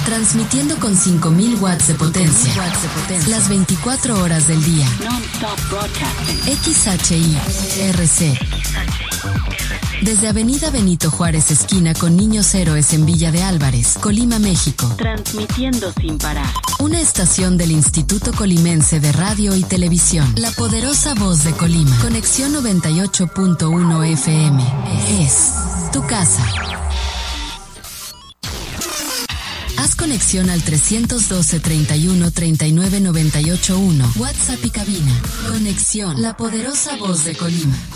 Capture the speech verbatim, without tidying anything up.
transmitiendo con cinco mil watts de potencia, watts de potencia, las veinticuatro horas del día. Non-stop broadcasting. X H I R C. Desde Avenida Benito Juárez, esquina con Niños Héroes en Villa de Álvarez, Colima, México. Transmitiendo sin parar. Una estación del Instituto Colimense de Radio y Televisión. La poderosa voz de Colima. Conexión noventa y ocho punto uno F M. Es tu casa. Haz conexión al trescientos doce, treinta y uno, treinta y nueve, noventa y ocho uno. WhatsApp y cabina. Conexión. La poderosa voz de Colima.